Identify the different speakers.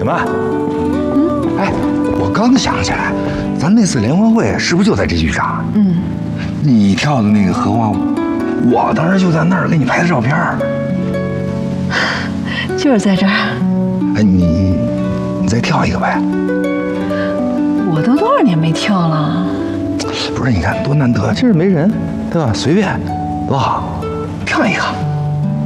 Speaker 1: 么？哎，我刚想起来，咱那次联欢会是不是就在这剧场？你跳的那个荷花舞，我当时就在那儿给你拍的照片。
Speaker 2: 就是在这儿。
Speaker 1: 哎，你再跳一个呗。
Speaker 2: 我都多少年没跳了？
Speaker 1: 不是，你看多难得，今儿没人，对吧？随便，多好，跳一个。